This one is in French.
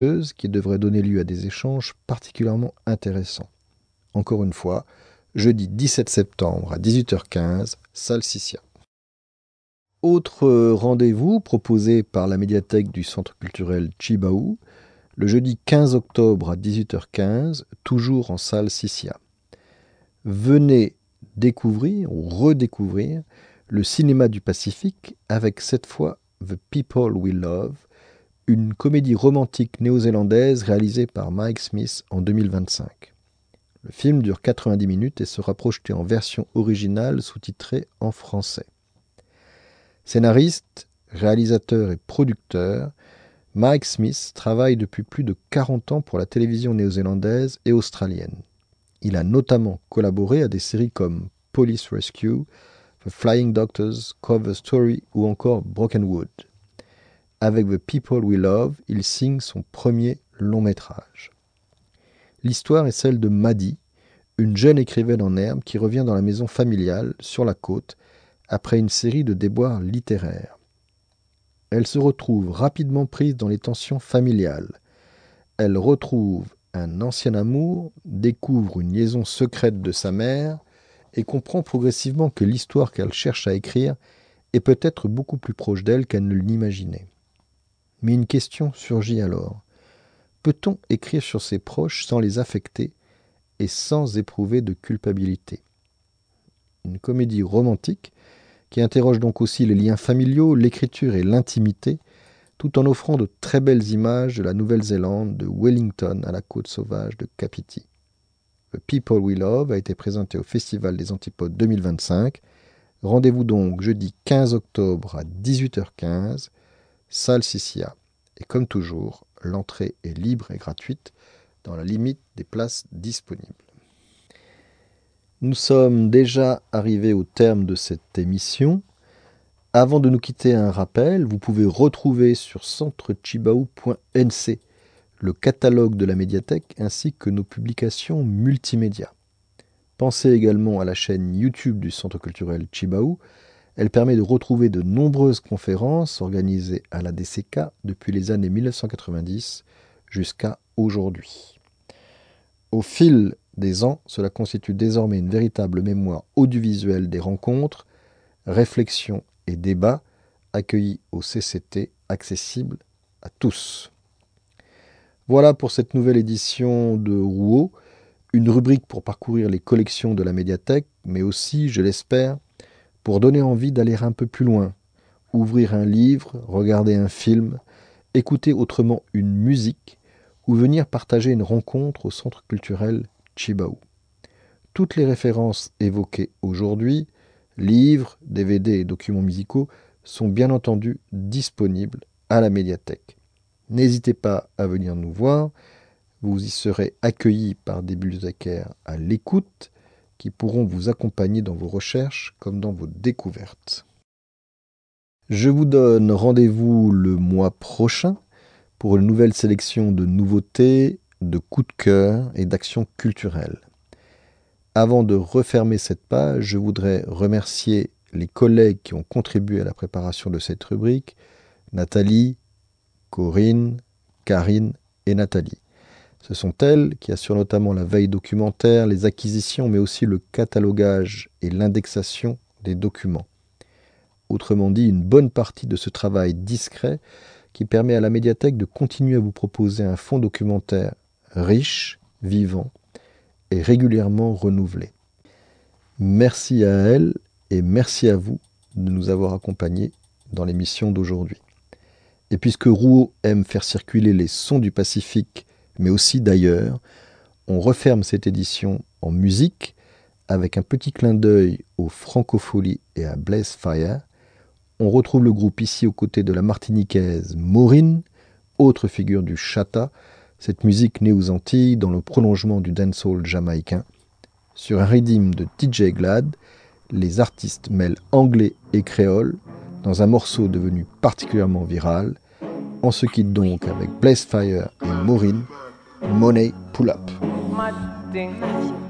qui devrait donner lieu à des échanges particulièrement intéressants. Encore une fois, jeudi 17 septembre à 18h15, salle Sissia. Autre rendez-vous proposé par la médiathèque du Centre culturel Tjibaou, le jeudi 15 octobre à 18h15, toujours en salle Sissia. Venez découvrir ou redécouvrir le cinéma du Pacifique avec cette fois The People We Love, une comédie romantique néo-zélandaise réalisée par Mike Smith en 2025. Le film dure 90 minutes et sera projeté en version originale sous-titrée en français. Scénariste, réalisateur et producteur, Mike Smith travaille depuis plus de 40 ans pour la télévision néo-zélandaise et australienne. Il a notamment collaboré à des séries comme Police Rescue, The Flying Doctors, Cover Story ou encore Broken Wood. Avec The People We Love, il signe son premier long métrage. L'histoire est celle de Maddie, une jeune écrivaine en herbe qui revient dans la maison familiale, sur la côte, après une série de déboires littéraires. Elle se retrouve rapidement prise dans les tensions familiales. Elle retrouve un ancien amour, découvre une liaison secrète de sa mère et comprend progressivement que l'histoire qu'elle cherche à écrire est peut-être beaucoup plus proche d'elle qu'elle ne l'imaginait. Mais une question surgit alors. Peut-on écrire sur ses proches sans les affecter et sans éprouver de culpabilité ? Une comédie romantique qui interroge donc aussi les liens familiaux, l'écriture et l'intimité, tout en offrant de très belles images de la Nouvelle-Zélande, de Wellington à la côte sauvage de Kapiti. The People We Love a été présenté au Festival des Antipodes 2025. Rendez-vous donc jeudi 15 octobre à 18h15, salle Sissia. Et comme toujours, l'entrée est libre et gratuite dans la limite des places disponibles. Nous sommes déjà arrivés au terme de cette émission. Avant de nous quitter, un rappel, vous pouvez retrouver sur centretjibaou.nc le catalogue de la médiathèque ainsi que nos publications multimédia. Pensez également à la chaîne YouTube du Centre culturel Tjibaou. Elle permet de retrouver de nombreuses conférences organisées à la DCK depuis les années 1990 jusqu'à aujourd'hui. Au fil des ans, cela constitue désormais une véritable mémoire audiovisuelle des rencontres, réflexions et débats accueillis au CCT, accessibles à tous. Voilà pour cette nouvelle édition de Rouault, une rubrique pour parcourir les collections de la médiathèque, mais aussi, je l'espère, pour donner envie d'aller un peu plus loin, ouvrir un livre, regarder un film, écouter autrement une musique ou venir partager une rencontre au Centre culturel Tjibaou. Toutes les références évoquées aujourd'hui, livres, DVD et documents musicaux, sont bien entendu disponibles à la médiathèque. N'hésitez pas à venir nous voir, vous y serez accueillis par des bibliothécaires à l'écoute qui pourront vous accompagner dans vos recherches comme dans vos découvertes. Je vous donne rendez-vous le mois prochain pour une nouvelle sélection de nouveautés, de coups de cœur et d'actions culturelles. Avant de refermer cette page, je voudrais remercier les collègues qui ont contribué à la préparation de cette rubrique, Nathalie, Corinne, Karine et Nathalie. Ce sont elles qui assurent notamment la veille documentaire, les acquisitions, mais aussi le catalogage et l'indexation des documents. Autrement dit, une bonne partie de ce travail discret qui permet à la médiathèque de continuer à vous proposer un fonds documentaire riche, vivant et régulièrement renouvelé. Merci à elles et merci à vous de nous avoir accompagnés dans l'émission d'aujourd'hui. Et puisque Rouault aime faire circuler les sons du Pacifique, mais aussi d'ailleurs, on referme cette édition en musique avec un petit clin d'œil aux Francopholies et à Blaze Fire. On retrouve le groupe ici aux côtés de la martiniquaise Maureen, autre figure du chata, cette musique née aux Antilles dans le prolongement du dancehall jamaïcain. Sur un rythme de DJ Glad, les artistes mêlent anglais et créole dans un morceau devenu particulièrement viral. On se quitte donc avec Blaze Fire et Maureen, Money Pull Up.